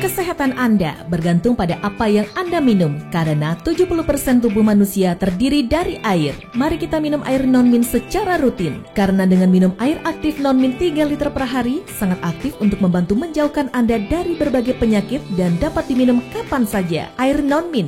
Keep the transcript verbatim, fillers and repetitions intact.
Kesehatan Anda bergantung pada apa yang Anda minum, karena tujuh puluh persen tubuh manusia terdiri dari air. Mari kita minum air non-min secara rutin, karena dengan minum air aktif non-min tiga liter per hari, sangat aktif untuk membantu menjauhkan Anda dari berbagai penyakit dan dapat diminum kapan saja. Air non-min